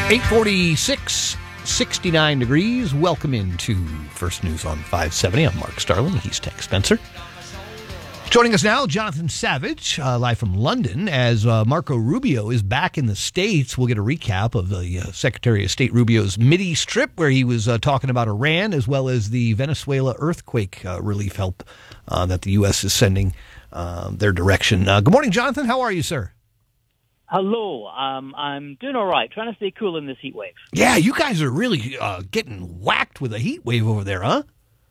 846, 69 degrees. Welcome into First News on 570. I'm Mark Starling. He's Tank Spencer. Joining us now, Jonathan Savage, live from London, as Marco Rubio is back in the States. We'll get a recap of the Secretary of State Rubio's Mideast trip, where he was talking about Iran, as well as the Venezuela earthquake relief help that the U.S. is sending their direction. Good morning, Jonathan. How are you, sir? Hello. I'm doing all right, trying to stay cool in this heat wave. Yeah, you guys are really getting whacked with a heat wave over there, huh?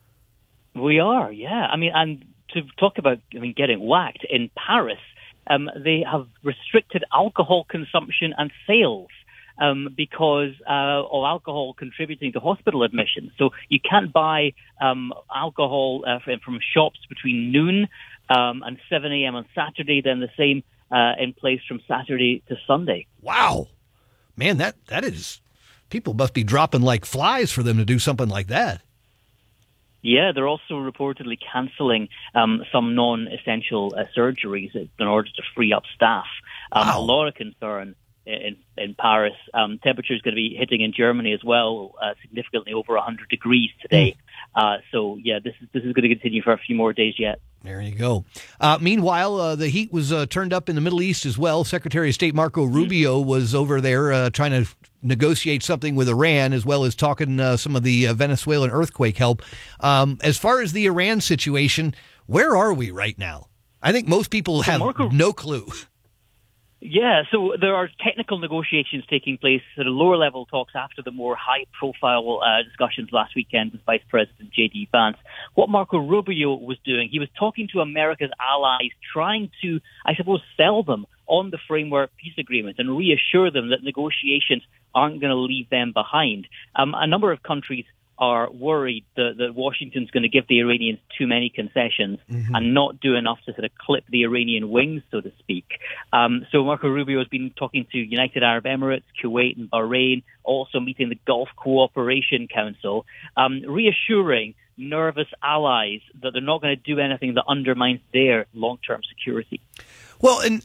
We are, yeah. And to talk about getting whacked, in Paris, they have restricted alcohol consumption and sales because of alcohol contributing to hospital admissions. So you can't buy alcohol from shops between noon and 7 a.m. on Saturday, then the same in place from Saturday to Sunday. Wow. Man, that is... People must be dropping like flies for them to do something like that. Yeah, they're also reportedly cancelling some non-essential surgeries in order to free up staff. Wow. A lot of concern in Paris. Temperature is going to be hitting in Germany as well, significantly over 100 degrees today. So, yeah, this is going to continue for a few more days yet. There you go. Meanwhile, the heat was turned up in the Middle East as well. Secretary of State Marco Rubio was over there trying to negotiate something with Iran, as well as talking some of the Venezuelan earthquake help. As far as the Iran situation, where are we right now? I think most people have no clue. Yeah, so there are technical negotiations taking place at a lower-level talks after the more high-profile discussions last weekend with Vice President J.D. Vance. What Marco Rubio was doing, he was talking to America's allies, trying to, I suppose, sell them on the framework peace agreement and reassure them that negotiations aren't going to leave them behind. A number of countries are worried that Washington's going to give the Iranians too many concessions and not do enough to sort of clip the Iranian wings, so to speak. So Marco Rubio has been talking to United Arab Emirates, Kuwait and Bahrain, also meeting the Gulf Cooperation Council, reassuring nervous allies that they're not going to do anything that undermines their long-term security. Well, and,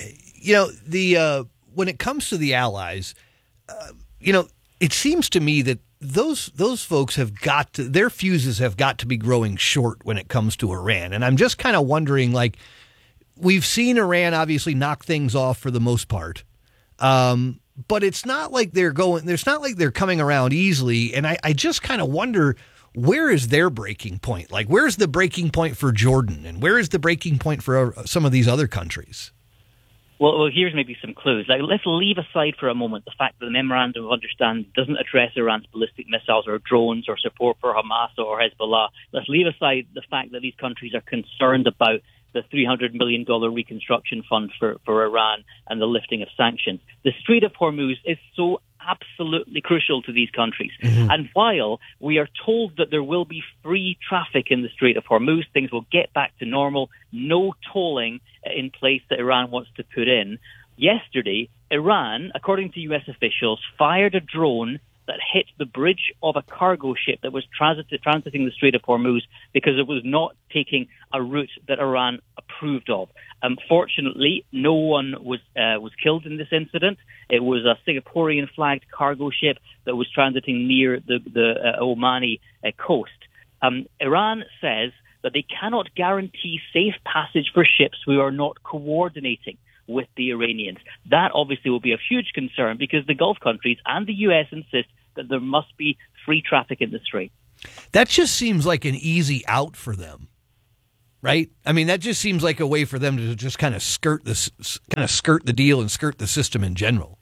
when it comes to the allies, it seems to me that those folks have got to, their fuses have got to be growing short when it comes to Iran. And I'm just kind of wondering, we've seen Iran obviously knock things off for the most part. But it's not like it's not like they're coming around easily. And I just kind of wonder, where is their breaking point? Where's the breaking point for Jordan? And where is the breaking point for some of these other countries? Well, here's maybe some clues. Let's leave aside for a moment the fact that the Memorandum of Understanding doesn't address Iran's ballistic missiles or drones or support for Hamas or Hezbollah. Let's leave aside the fact that these countries are concerned about the $300 million reconstruction fund for Iran and the lifting of sanctions. The Strait of Hormuz is so absolutely crucial to these countries. And while we are told that there will be free traffic in the Strait of Hormuz, things will get back to normal, no tolling in place that Iran wants to put in. Yesterday, Iran, according to U.S. officials, fired a drone that hit the bridge of a cargo ship that was transiting the Strait of Hormuz because it was not taking a route that Iran approved of. Fortunately, no one was killed in this incident. It was a Singaporean-flagged cargo ship that was transiting near the Omani coast. Iran says that they cannot guarantee safe passage for ships who are not coordinating with the Iranians. That obviously will be a huge concern because the Gulf countries and the U.S. insist that there must be free traffic in the Strait. That just seems like an easy out for them, right? That just seems like a way for them to just kind of skirt the deal and skirt the system in general.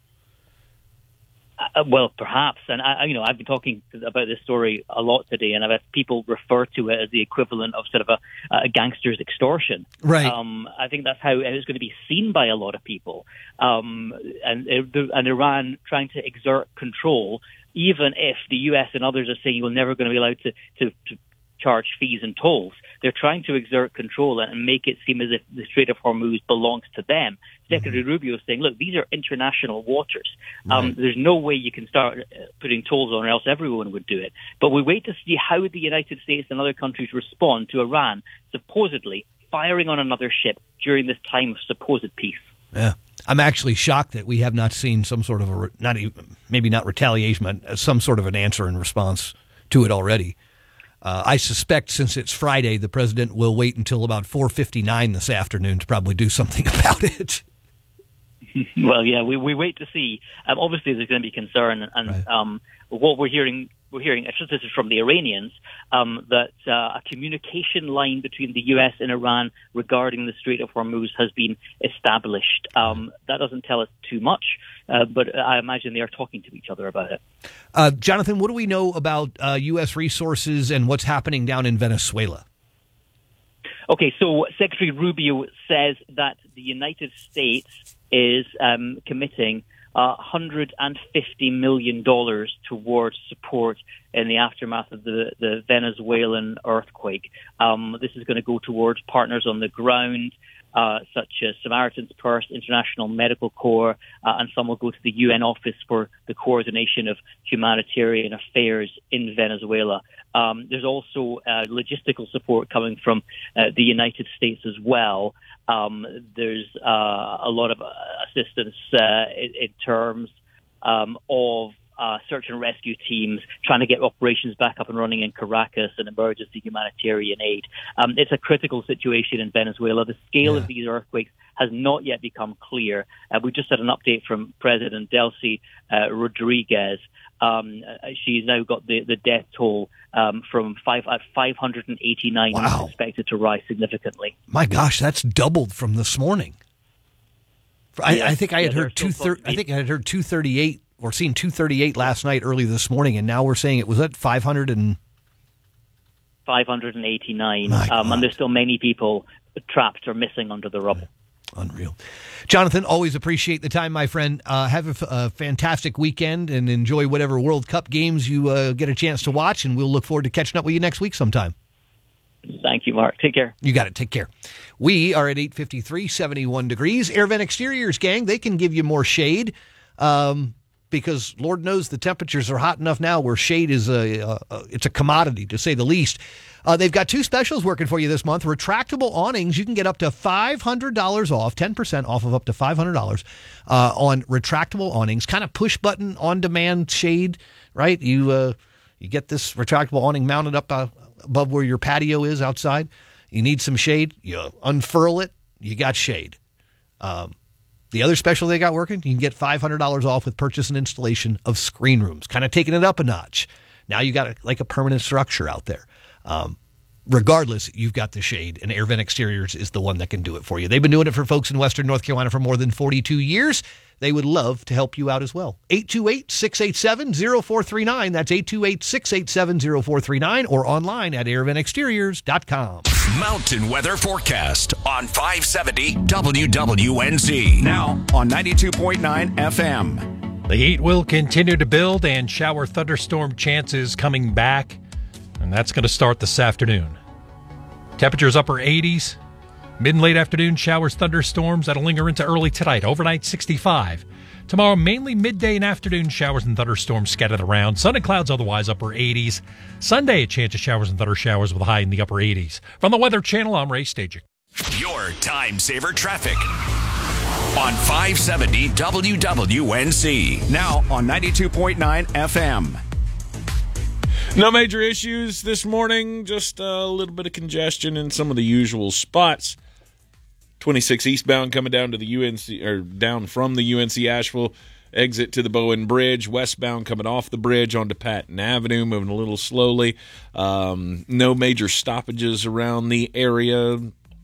Well, perhaps, and I've been talking about this story a lot today, and I've had people refer to it as the equivalent of sort of a gangster's extortion. Right. I think that's how it's going to be seen by a lot of people, and Iran trying to exert control, even if the U.S. and others are saying you're never going to be allowed to charge fees and tolls. They're trying to exert control and make it seem as if the Strait of Hormuz belongs to them. Secretary Rubio is saying, look, these are international waters. There's no way you can start putting tolls on or else everyone would do it. But we wait to see how the United States and other countries respond to Iran supposedly firing on another ship during this time of supposed peace. Yeah. I'm actually shocked that we have not seen some sort of maybe not retaliation, but some sort of an answer in response to it already. I suspect since it's Friday, the president will wait until about 4:59 this afternoon to probably do something about it. Well, yeah, we wait to see. Obviously, there's going to be concern, and right. What we're hearing, actually this is from the Iranians, that a communication line between the U.S. and Iran regarding the Strait of Hormuz has been established. That doesn't tell us too much, but I imagine they are talking to each other about it. Jonathan, what do we know about U.S. resources and what's happening down in Venezuela? Okay, so Secretary Rubio says that the United States is committing $150 million towards support in the aftermath of the Venezuelan earthquake. This is going to go towards partners on the ground, such as Samaritan's Purse, International Medical Corps, and some will go to the UN Office for the Coordination of Humanitarian Affairs in Venezuela. There's also logistical support coming from the United States as well. There's a lot of assistance in terms of search and rescue teams trying to get operations back up and running in Caracas and emergency humanitarian aid. It's a critical situation in Venezuela. The scale of these earthquakes has not yet become clear. We just had an update from President Delcy Rodriguez. She's now got the death toll from 589. Wow. And is expected to rise significantly. My gosh, that's doubled from this morning. I think I had heard 238 or seen 238 last night, early this morning, and now we're saying it was at 589. And there's still many people trapped or missing under the rubble. Unreal. Jonathan, always appreciate the time, my friend. Have a fantastic weekend and enjoy whatever World Cup games you get a chance to watch, and we'll look forward to catching up with you next week sometime. Thank you, Mark. Take care. You got it. Take care. We are at 8:53, 71 degrees. AirVent Exteriors, gang, they can give you more shade because Lord knows the temperatures are hot enough now where shade is it's a commodity, to say the least. They've got two specials working for you this month. Retractable awnings. You can get up to $500 off, 10% off of up to $500 on retractable awnings. Kind of push button on demand shade, right? You get this retractable awning mounted up above where your patio is outside. You need some shade. You unfurl it. You got shade. The other special they got working, you can get $500 off with purchase and installation of screen rooms. Kind of taking it up a notch. Now you got like a permanent structure out there. Regardless, you've got the shade, and AirVent Exteriors is the one that can do it for you. They've been doing it for folks in Western North Carolina for more than 42 years. They would love to help you out as well. 828-687-0439. That's 828-687-0439 or online at airventexteriors.com. Mountain weather forecast on 570 WWNZ. Now on 92.9 FM. The heat will continue to build and shower thunderstorm chances coming back. And that's going to start this afternoon. Temperatures upper 80s. Mid and late afternoon showers, thunderstorms that'll linger into early tonight. Overnight 65. Tomorrow mainly midday and afternoon showers and thunderstorms scattered around. Sun and clouds otherwise upper 80s. Sunday a chance of showers and thunder showers with a high in the upper 80s. From the Weather Channel, I'm Ray Stajic. Your time saver traffic on 570 WWNZ. Now on 92.9 FM. No major issues this morning, just a little bit of congestion in some of the usual spots. 26 eastbound coming down to the UNC, or down from the UNC Asheville exit to the Bowen Bridge. Westbound coming off the bridge onto Patton Avenue, moving a little slowly. No major stoppages around the area.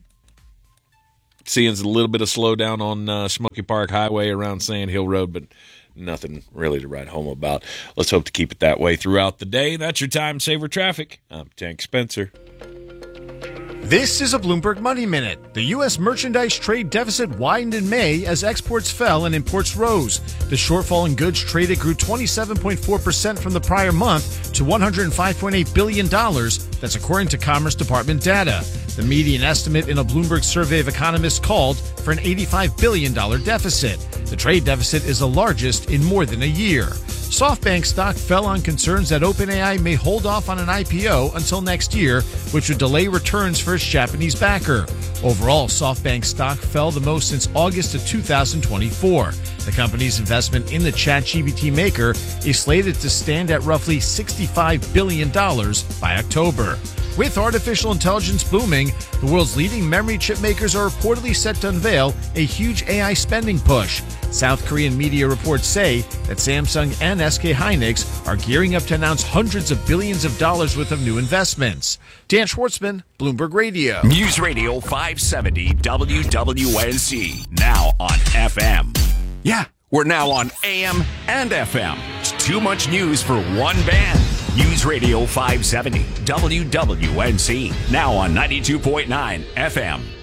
Seeing a little bit of slowdown on Smoky Park Highway around Sand Hill Road, but nothing really to write home about. Let's hope to keep it that way throughout the day. That's your time saver traffic. I'm Tank Spencer. This is a Bloomberg Money Minute. The U.S. merchandise trade deficit widened in May as exports fell and imports rose. The shortfall in goods traded grew 27.4% from the prior month to $105.8 billion. That's according to Commerce Department data. The median estimate in a Bloomberg survey of economists called for an $85 billion deficit. The trade deficit is the largest in more than a year. SoftBank stock fell on concerns that OpenAI may hold off on an IPO until next year, which would delay returns for its Japanese backer. Overall, SoftBank stock fell the most since August of 2024. The company's investment in the ChatGPT maker is slated to stand at roughly $65 billion by October. With artificial intelligence booming, the world's leading memory chip makers are reportedly set to unveil a huge AI spending push. South Korean media reports say that Samsung and SK Hynix are gearing up to announce hundreds of billions of dollars worth of new investments. Dan Schwartzman, Bloomberg Radio. News Radio 570 WWNC. Now on FM. Yeah, we're now on AM and FM. It's too much news for one band. News Radio 570 WWNC. Now on 92.9 FM.